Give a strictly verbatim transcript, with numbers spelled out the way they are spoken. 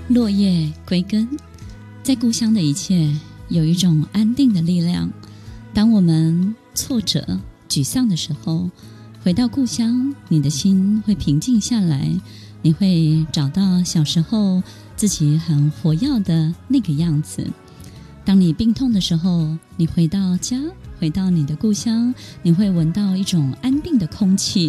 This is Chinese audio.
落叶归根，在故乡的一切有一种安定的力量。当我们挫折沮丧的时候，回到故乡，你的心会平静下来，你会找到小时候自己很活跃的那个样子。当你病痛的时候，你回到家，回到你的故乡，你会闻到一种安定的空气，